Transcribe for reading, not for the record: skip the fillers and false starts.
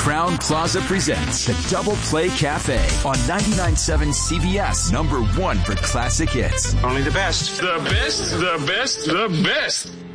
Crown Plaza presents the Double Play Cafe on 99.7 CBS, #1 for classic hits. Only the best. The best, the best, the best.